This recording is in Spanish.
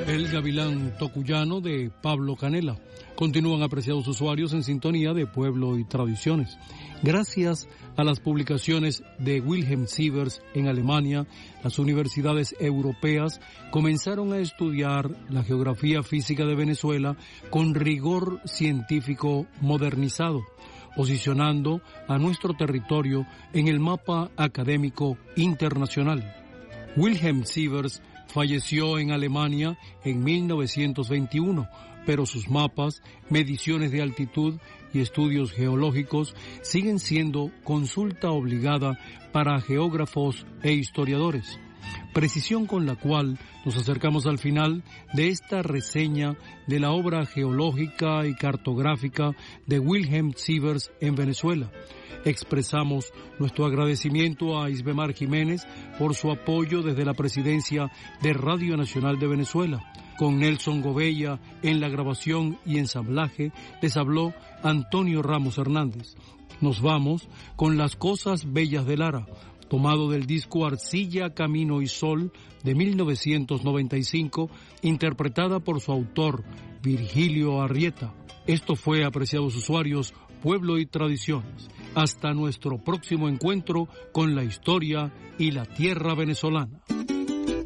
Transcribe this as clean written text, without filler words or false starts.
El Gavilán Tocuyano de Pablo Canela. Continúan, apreciados usuarios, en sintonía de Pueblo y Tradiciones. Gracias a las publicaciones de Wilhelm Sievers en Alemania, las universidades europeas comenzaron a estudiar la geografía física de Venezuela con rigor científico modernizado, posicionando a nuestro territorio en el mapa académico internacional. Wilhelm Sievers falleció en Alemania en 1921, pero sus mapas, mediciones de altitud y estudios geológicos siguen siendo consulta obligada para geógrafos e historiadores. Precisión con la cual nos acercamos al final de esta reseña de la obra geológica y cartográfica de Wilhelm Sievers en Venezuela. Expresamos nuestro agradecimiento a Isbemar Jiménez por su apoyo desde la presidencia de Radio Nacional de Venezuela. Con Nelson Gobella en la grabación y ensamblaje, les habló Antonio Ramos Hernández. Nos vamos con Las Cosas Bellas de Lara, tomado del disco Arcilla, Camino y Sol de 1995, interpretada por su autor, Virgilio Arrieta. Esto fue, apreciados usuarios, Pueblo y Tradiciones. Hasta nuestro próximo encuentro con la historia y la tierra venezolana.